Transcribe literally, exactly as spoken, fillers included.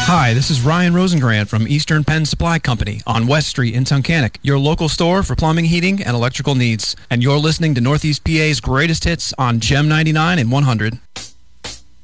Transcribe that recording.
Hi, this is Ryan Rosengrant from Eastern Penn Supply Company on West Street in Tunkhannock, your local store for plumbing, heating, and electrical needs. And you're listening to Northeast P A's greatest hits on Gem ninety-nine and one hundred.